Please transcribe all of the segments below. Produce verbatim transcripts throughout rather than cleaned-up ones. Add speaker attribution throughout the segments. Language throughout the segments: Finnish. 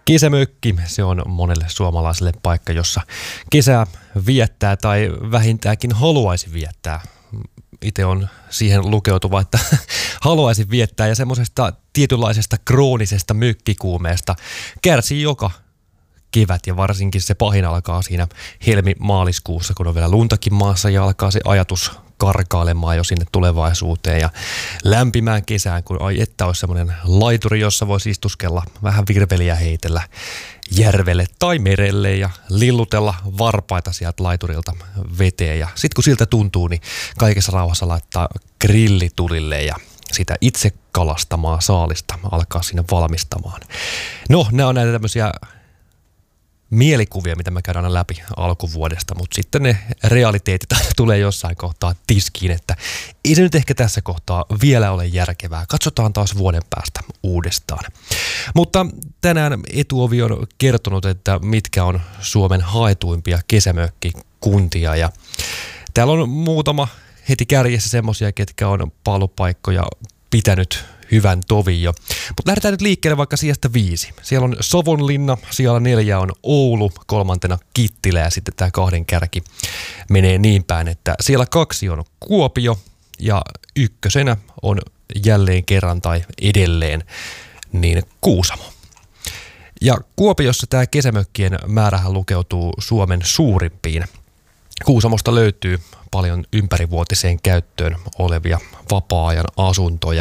Speaker 1: Kesämökki, se on monelle suomalaiselle paikka, jossa kesää viettää tai vähintäänkin haluaisi viettää. Itse on siihen lukeutuva, että haluaisin viettää ja semmoisesta tietynlaisesta kroonisesta mökkikuumeesta kärsii joka kevät ja varsinkin se pahin alkaa siinä helmi-maaliskuussa, kun on vielä luntakin maassa ja alkaa se ajatus karkailemaan jo sinne tulevaisuuteen ja lämpimään kesään, kun ai että olisi semmoinen laituri, jossa voisi istuskella vähän virveliä heitellä järvelle tai merelle ja lillutella varpaita sieltä laiturilta veteen. Ja sitten kun siltä tuntuu, niin kaikessa rauhassa laittaa grillitulille ja sitä itse kalastamaa saalista alkaa sinne valmistamaan. No, nämä on näitä tämmöisiä mielikuvia, mitä me käydään läpi alkuvuodesta, mutta sitten ne realiteetit tulee jossain kohtaa tiskiin, että ei se nyt ehkä tässä kohtaa vielä ole järkevää. Katsotaan taas vuoden päästä uudestaan. Mutta tänään Etuovi on kertonut, että mitkä on Suomen haetuimpia kesämökkikuntia ja täällä on muutama heti kärjessä semmoisia, ketkä on palopaikkoja pitänyt hyvän tovin jo. Mutta lähdetään nyt liikkeelle vaikka sijasta viisi. Siellä on Savonlinna, siellä neljä on Oulu, kolmantena Kittilä ja sitten tämä kahden kärki menee niin päin, että siellä kaksi on Kuopio ja ykkösenä on jälleen kerran tai edelleen niin Kuusamo. Ja Kuopiossa tämä kesämökkien määrähän lukeutuu Suomen suurimpiin. Kuusamosta löytyy paljon ympärivuotiseen käyttöön olevia vapaa-ajan asuntoja.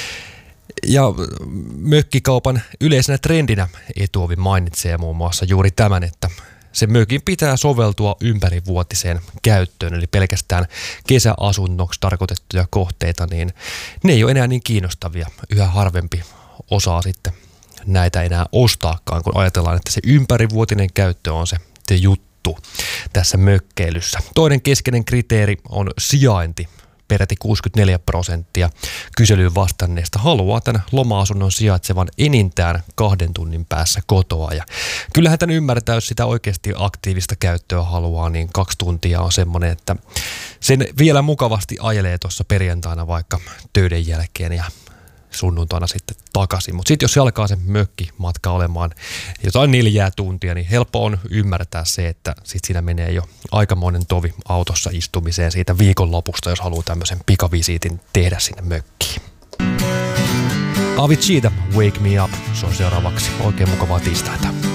Speaker 1: Ja mökkikaupan yleisenä trendinä Etuovi mainitsee muun muassa juuri tämän, että se mökin pitää soveltua ympärivuotiseen käyttöön, eli pelkästään kesäasunnoksi tarkoitettuja kohteita, niin ne ei ole enää niin kiinnostavia. Yhä harvempi osaa sitten näitä enää ostaakaan, kun ajatellaan, että se ympärivuotinen käyttö on se, se juttu tässä mökkeilyssä. Toinen keskeinen kriteeri on sijainti. Peräti kuusikymmentäneljä prosenttia kyselyyn vastanneista haluaa tämän loma-asunnon sijaitsevan enintään kahden tunnin päässä kotoa. Ja kyllähän tämän ymmärtää, jos sitä oikeasti aktiivista käyttöä haluaa, niin kaksi tuntia on semmoinen, että sen vielä mukavasti ajelee tuossa perjantaina vaikka töiden jälkeen ja sunnuntaina sitten takaisin. Mutta sitten jos se alkaa se mökkimatka olemaan jotain neljää tuntia, niin helppo on ymmärtää se, että sitten siinä menee jo aikamoinen tovi autossa istumiseen siitä viikonlopusta, jos haluaa tämmöisen pikavisiitin tehdä sinne mökkiin. Avicii, Wake Me Up, se on seuraavaksi. Oikein mukavaa tiistaita.